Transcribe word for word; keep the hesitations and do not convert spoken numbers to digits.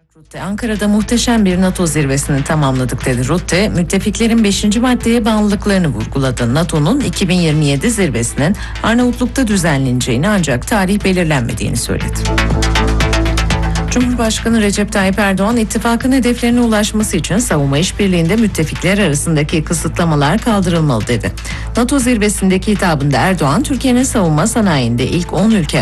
Rutte, Ankara'da muhteşem bir NATO zirvesini tamamladık dedi. Rutte, müttefiklerin beşinci maddeye bağlılıklarını vurguladı. NATO'nun iki bin yirmi yedi zirvesinin Arnavutluk'ta düzenleneceğini ancak tarih belirlenmediğini söyledi. Cumhurbaşkanı Recep Tayyip Erdoğan, ittifakın hedeflerine ulaşması için savunma işbirliğinde müttefikler arasındaki kısıtlamalar kaldırılmalı dedi. NATO zirvesindeki hitabında Erdoğan, Türkiye'nin savunma sanayinde ilk on ülke